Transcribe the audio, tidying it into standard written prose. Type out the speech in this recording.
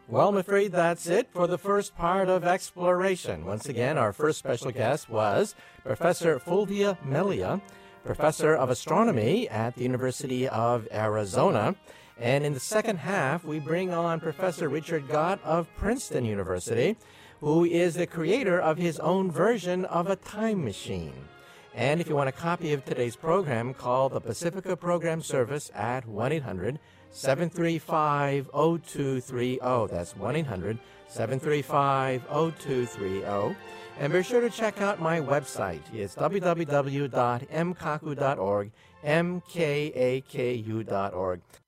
Well, I'm afraid that's it for the first part of Exploration. Once again, our first special guest was Professor Fulvia Melia, Professor of Astronomy at the University of Arizona. And in the second half, we bring on Professor Richard Gott of Princeton University, who is the creator of his own version of a time machine. And if you want a copy of today's program, call the Pacifica Program Service at 1-800-735-0230. That's 1-800-735-0230. And be sure to check out my website. It's www.mkaku.org, mkaku.org.